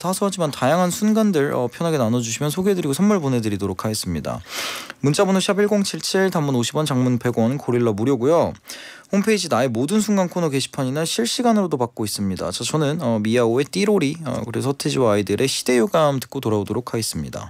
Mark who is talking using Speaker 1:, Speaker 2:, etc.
Speaker 1: 사소하지만 다양한 순간들 편하게 나눠주시면 소개해드리고 선물 보내드리도록 하겠습니다. 문자번호 샵1077, 단문 50원, 장문 100원, 고릴라 무료고요. 홈페이지 나의 모든 순간 코너 게시판이나 실시간으로도 받고 있습니다. 자, 저는 미야오의 띠로리 그리고 서태지와 아이들의 시대유감 듣고 돌아오도록 하겠습니다.